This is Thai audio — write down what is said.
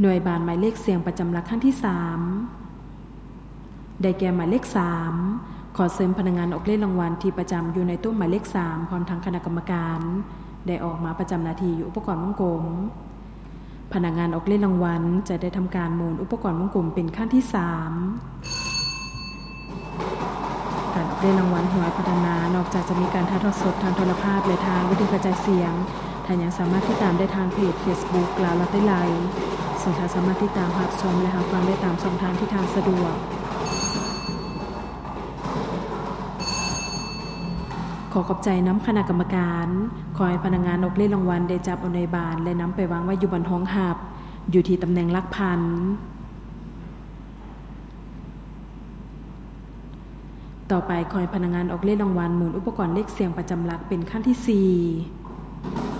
หน่วยบานหมายเลขเสียงประจำหลักขั้นที่3ได้แก่หมายเลข3ขอเสริมพนักงานออกเลขรางวัลที่ประจำอยู่ในตู้หมายเลข3พร้อมทั้งคณะกรรมการได้ออกมาประจำหน้าที่อยู่อุปกรณ์วงกลมพนักงานออกเลขรางวัลจะได้ทำการหมุนอุปกรณ์วงกลมเป็นขั้นที่3การออกเลขรางวัลหวยพัฒนานอกจากจะมีการถ่ายทอดสดทางโทรภาพและทางวิทยุกระจายเสียงท่านยังสามารถติดตามได้ทางเพจ Facebook ลาวลอตเตอรี่ไลฟ์ส่วนท่านสามารถติดตามรับชมและรับฟังได้ตามช่องทางที่ทางสะดวกขอขอบใจน้ำคณะกรรมการขอให้พนักงานออกเลขรางวัลได้จับเอาในบานและนำไปวางไว้อยู่บนท้องหับอยู่ที่ตำแหน่งหลักพันต่อไปขอให้พนักงานออกเลขรางวัลหมุนอุปกรณ์เลขเสียงประจำหลักเป็นขั้นที่4